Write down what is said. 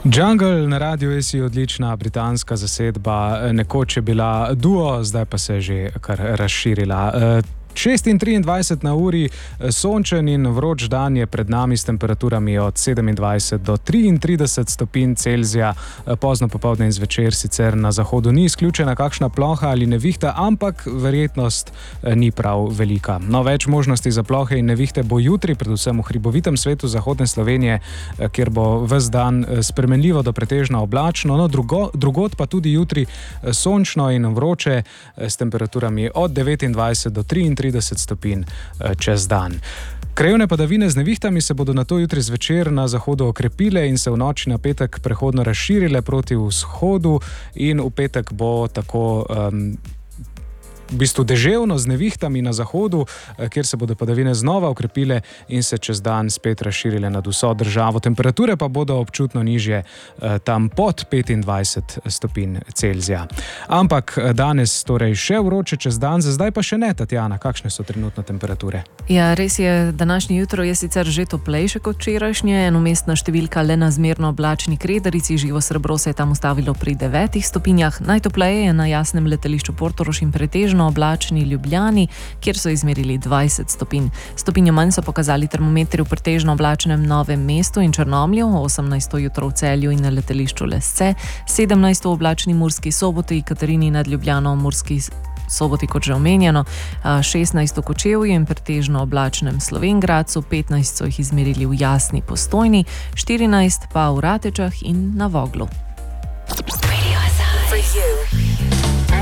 Jungle na radiju SI odlična britanska zasedba, nekoč je bila duo, zdaj pa se je že kar razširila. 6:23 na uri, sončen in vroč dan je pred nami s temperaturami od 27 do 33 stopinj Celzija. Pozno popoldne in zvečer sicer na zahodu ni izključena kakšna ploha ali nevihta, ampak verjetnost ni prav velika. No, več možnosti za plohe in nevihte bo jutri, predvsem v hribovitem svetu zahodne Slovenije, kjer bo ves dan spremenljivo do pretežno oblačno, no drugod pa tudi jutri sončno in vroče s temperaturami od 29 do 33 stopinj čez dan. Krajevne padavine z nevihtami se bodo nato jutri zvečer na zahodu okrepile in se v noči na petek prehodno razširile proti vzhodu in v petek bo tako v bistvu deževno z nevihtami na zahodu, kjer se bodo padavine znova okrepile in se čez dan spet razširile nad vso državo. Temperature pa bodo občutno nižje, tam pod 25 stopinj Celzija. Ampak danes torej še vroče čez dan, za zdaj pa še ne. Tatjana, kakšne so trenutno temperature? Ja, res je, današnje jutro je sicer že toplejše kot včerajšnje, enomestna številka le na zmerno oblačni Kredarici, živo srebro se je tam ustavilo pri 9 stopinjah, najtopleje je na jasnem letališču Portorož in pretežno oblačni Ljubljani, kjer so izmerili 20 stopinj. Stopinjo manj so pokazali termometri v pretežno oblačnem Novem mestu in Črnomlju, 18 jutro v Celju in na letališču Lesce, 17 v oblačni Murski Soboti, Katarini nad Ljubljano, Murski Soboti, kot že omenjeno, 16 v Kočevju in pretežno oblačnem Slovenj Gradcu, 15 so jih izmerili v Jasni, Postojni, 14 pa v Ratečah in na Voglu.